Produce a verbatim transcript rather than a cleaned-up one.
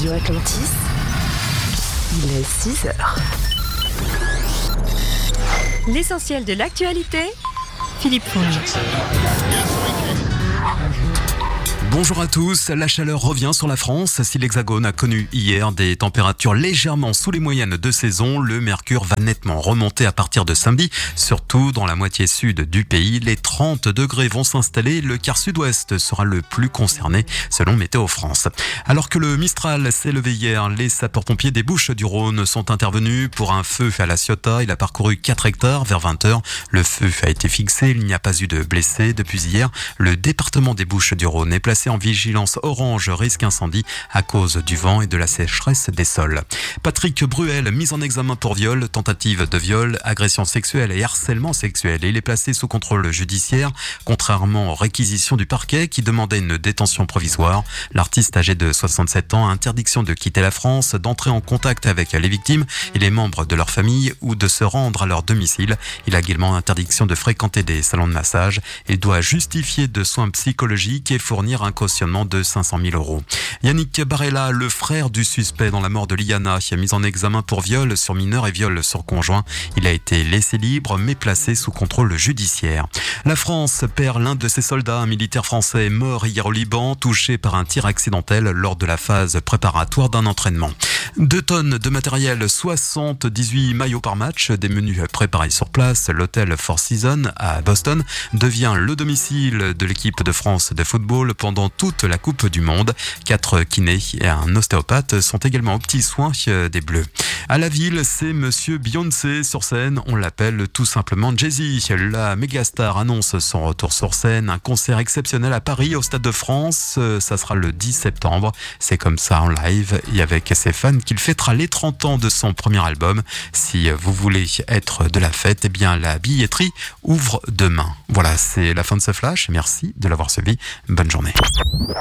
Radio Atlantis, il est six heures. L'essentiel de l'actualité, Philippe Fonge. Bonjour à tous, la chaleur revient sur la France. Si l'Hexagone a connu hier des températures légèrement sous les moyennes de saison, le mercure va nettement remonter à partir de samedi. Surtout dans la moitié sud du pays, les trente degrés vont s'installer. Le quart sud-ouest sera le plus concerné selon Météo France. Alors que le Mistral s'est levé hier, les sapeurs-pompiers des Bouches-du-Rhône sont intervenus pour un feu à La Ciotat. Il a parcouru quatre hectares vers vingt heures. Le feu a été fixé, il n'y a pas eu de blessés. Depuis hier, le département des Bouches-du-Rhône est placé en vigilance orange risque incendie à cause du vent et de la sécheresse des sols. Patrick Bruel, mis en examen pour viol, tentative de viol, agression sexuelle et harcèlement sexuel. Il est placé sous contrôle judiciaire, contrairement aux réquisitions du parquet qui demandait une détention provisoire. L'artiste âgé de soixante-sept ans a interdiction de quitter la France, d'entrer en contact avec les victimes et les membres de leur famille ou de se rendre à leur domicile. Il a également interdiction de fréquenter des salons de massage. Il doit justifier de soins psychologiques et fournir un cautionnement de cinq cent mille euros. Yannick Barella, le frère du suspect dans la mort de Liana, mis en examen pour viol sur mineur et viol sur conjoint. Il a été laissé libre mais placé sous contrôle judiciaire. La France perd l'un de ses soldats, un militaire français mort hier au Liban, touché par un tir accidentel lors de la phase préparatoire d'un entraînement. Deux tonnes de matériel, soixante-dix-huit maillots par match, des menus préparés sur place. L'hôtel Four Seasons à Boston devient le domicile de l'équipe de France de football pendant toute la Coupe du Monde. Quatre kinés et un ostéopathe sont également aux petits soins des Bleus. À la ville, c'est Monsieur Beyoncé sur scène. On l'appelle tout simplement Jay-Z. La mégastar annonce son retour sur scène. Un concert exceptionnel à Paris, au Stade de France. Ça sera le dix septembre. C'est comme ça en live et avec ses fans qu'il fêtera les trente ans de son premier album. Si vous voulez être de la fête, eh bien la billetterie ouvre demain. Voilà, c'est la fin de ce flash. Merci de l'avoir suivi. Bonne journée.